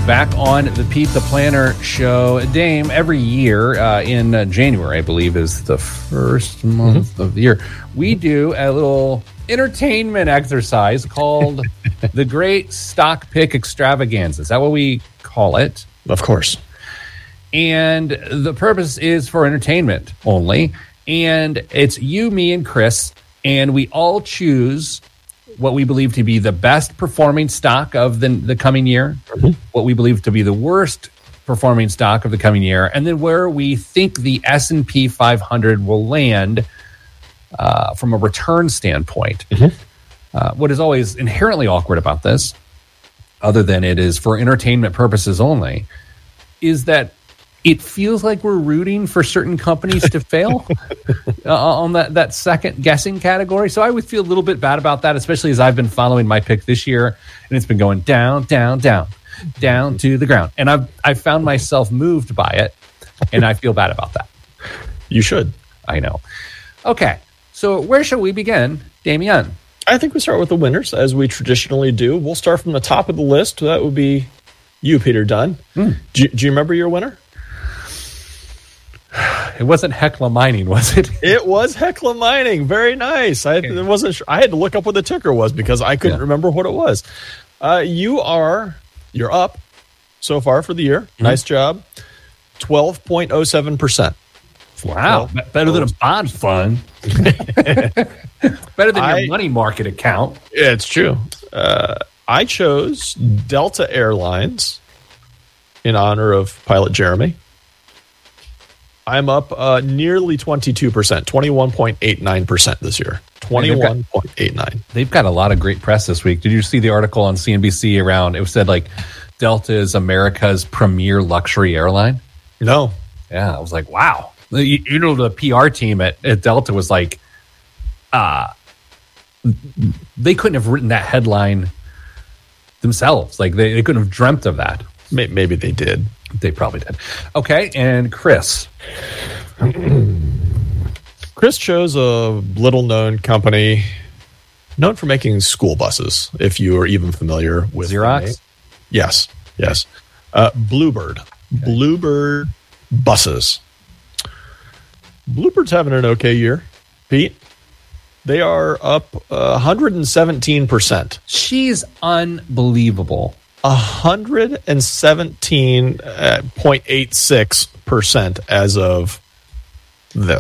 Back on the Pete the Planner show. Dame, every year in January, I believe, is the first month of the year, we do a little entertainment exercise called the Great Stock Pick Extravaganza. Is that what we call it? Of course. And the purpose is for entertainment only. And it's you, me, and Chris, and we all choose what we believe to be the best performing stock of the coming year, what we believe to be the worst performing stock of the coming year, and then where we think the S&P 500 will land from a return standpoint. What is always inherently awkward about this, other than it is for entertainment purposes only, is that it feels like we're rooting for certain companies to fail on that second guessing category. So I would feel a little bit bad about that, especially as I've been following my pick this year, and it's been going down, down, down, down to the ground. And I've found myself moved by it, and I feel bad about that. You should. I know. Okay, so where shall we begin, Damien? I think we start with the winners, as we traditionally do. We'll start from the top of the list. That would be you, Peter Dunn. Do you remember your winner? It wasn't Hecla Mining, was it? It was Hecla Mining. Very nice. I wasn't sure. I had to look up what the ticker was because I couldn't remember what it was. You're up so far for the year. Nice job. 12.07%. Wow. Better than a bond fund. Better than your money market account. Yeah, it's true. I chose Delta Airlines in honor of pilot Jeremy. I'm up nearly 22%, 21.89% this year. 21.89. They've got a lot of great press this week. Did you see the article on CNBC around, it said like Delta is America's premier luxury airline? No. Yeah, I was like, wow. You know, the PR team at Delta was like, they couldn't have written that headline themselves. Like they couldn't have dreamt of that. Maybe they did. They probably did. Okay, and Chris. Chris chose a little-known company known for making school buses, if you are even familiar with Xerox? Yes. Bluebird. Okay. Bluebird buses. Bluebird's having an okay year, Pete. They are up 117%. She's unbelievable. 117.86% as of this.